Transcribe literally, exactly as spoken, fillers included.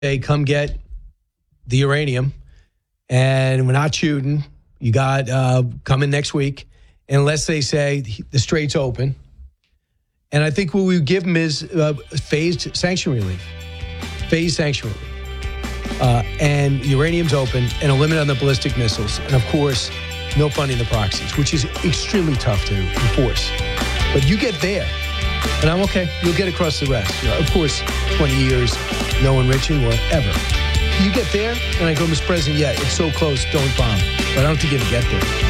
They come get the uranium, and we're not shooting. You got uh, coming next week, unless they say the strait's open. And I think what we would give them is uh, phased sanction relief, phased sanction relief, uh, and uranium's open, and a limit on the ballistic missiles, and of course, no funding the proxies, which is extremely tough to enforce. But you get there, and I'm okay. You'll get across the rest. You know, of course, twenty years, no enriching, whatever. You get there, and I go, Mister President, yeah, it's so close, don't bomb. But I don't think you can get there.